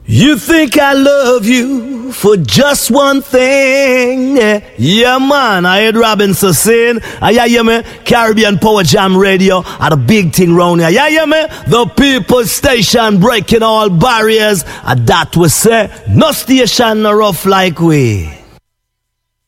You think I love you for just one thing? Yeah, man, I heard Robinson saying, yeah, me, Caribbean Power Jam Radio are the big thing round here. Yeah, me, the People's Station breaking all barriers. And that we say, no station no rough like we.